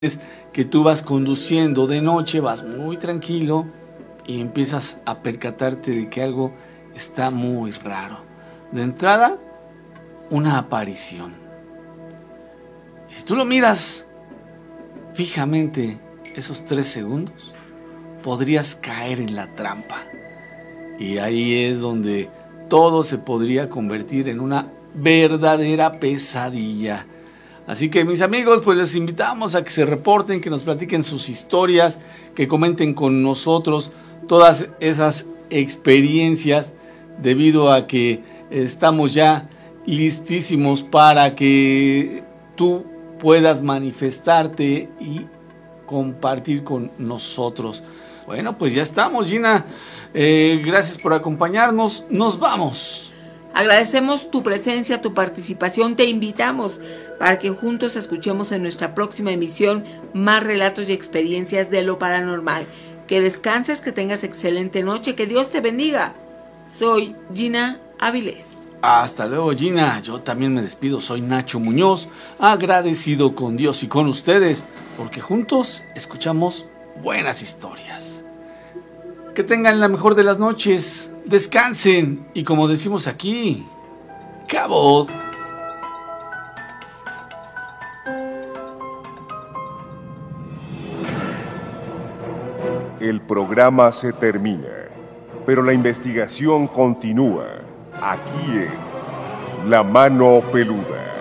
que tú vas conduciendo de noche, vas muy tranquilo y empiezas a percatarte de que algo está muy raro. De entrada, una aparición. Y si tú lo miras fijamente esos 3 segundos, podrías caer en la trampa. Y ahí es donde todo se podría convertir en una verdadera pesadilla. Así que mis amigos, pues les invitamos a que se reporten, que nos platiquen sus historias, que comenten con nosotros todas esas experiencias, debido a que estamos ya listísimos para que tú puedas manifestarte y compartir con nosotros. Bueno, pues ya estamos, Gina. Gracias por acompañarnos. Nos vamos. Agradecemos tu presencia, tu participación. Te invitamos para que juntos escuchemos en nuestra próxima emisión más relatos y experiencias de lo paranormal. Que descanses, que tengas excelente noche, que Dios te bendiga. Soy Gina Avilés. Hasta luego, Gina. Yo también me despido. Soy Nacho Muñoz, agradecido con Dios y con ustedes, porque juntos escuchamos buenas historias. Que tengan la mejor de las noches. Descansen y, como decimos aquí, ¡cabot! El programa se termina, pero la investigación continúa aquí en La Mano Peluda.